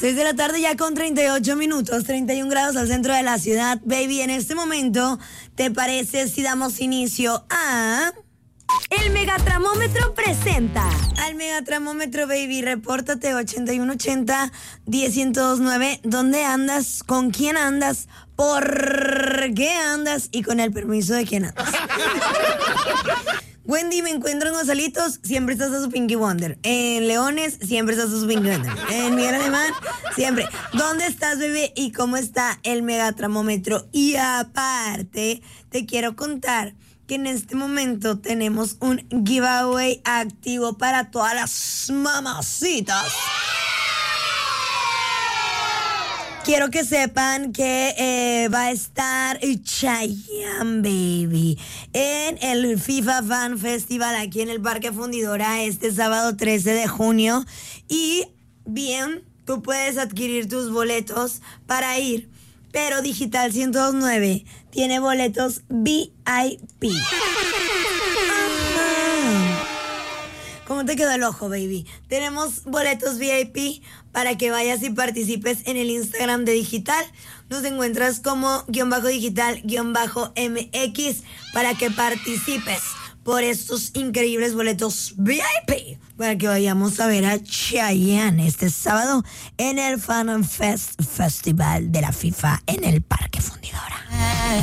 6 de la tarde ya con 38 minutos, 31 grados al centro de la ciudad. Baby, en este momento, ¿te parece si damos inicio a...? El Megatramómetro presenta. Al Megatramómetro, baby, repórtate 8180-1029. ¿Dónde andas? ¿Con quién andas? ¿Por qué andas? Y con el permiso de quién andas. Wendy, me encuentro en Gonzalitos, siempre estás a su Pinky Wonder. En Leones, siempre estás a su Pinky Wonder. En Miguel Alemán, siempre. ¿Dónde estás, bebé? ¿Y cómo está el Megatramómetro? Y aparte, te quiero contar que en este momento tenemos un giveaway activo para todas las mamacitas. Quiero que sepan que va a estar Chayanne, baby, en el FIFA Fan Festival aquí en el Parque Fundidora este sábado 13 de junio. Y bien, tú puedes adquirir tus boletos para ir, pero Digital 1029 tiene boletos VIP. ¿Cómo te quedó el ojo, baby? Tenemos boletos VIP para que vayas y participes en el Instagram de Digital. Nos encuentras como _digital_MX para que participes por estos increíbles boletos VIP para que vayamos a ver a Chayanne este sábado en el Fan Festival de la FIFA en el Parque Fundidora.